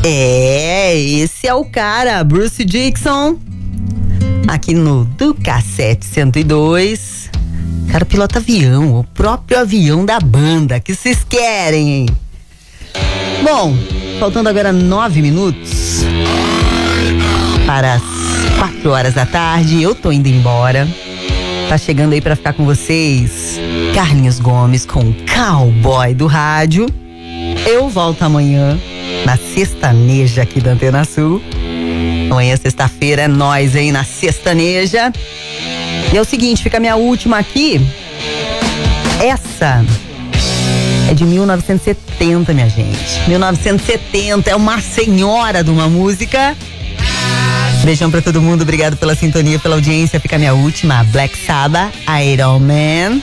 Esse é o cara, Bruce Dickinson, aqui no Do Cassete 102. O cara pilota avião, o próprio avião da banda, que vocês querem, hein? Bom, faltando agora 9 minutos para as 4 horas da tarde, eu tô indo embora. Tá chegando aí pra ficar com vocês Carlinhos Gomes com o Cowboy do Rádio. Eu volto amanhã na Sextaneja aqui da Antena Sul. Amanhã, sexta-feira, é nós, hein, na Sextaneja. E é o seguinte, fica a minha última aqui. Essa é de 1970, minha gente. 1970, é uma senhora de uma música. Beijão pra todo mundo, obrigado pela sintonia, pela audiência. Fica a minha última, Black Sabbath, Iron Man.